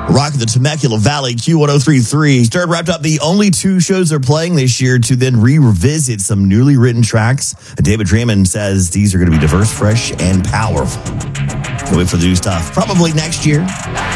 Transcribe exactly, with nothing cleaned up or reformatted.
Rock the Temecula Valley, Q one oh three point three. Stern wrapped up the only two shows they're playing this year to then re-revisit some newly written tracks. David Draymond says these are going to be diverse, fresh, and powerful. Can't wait for the new stuff. Probably next year.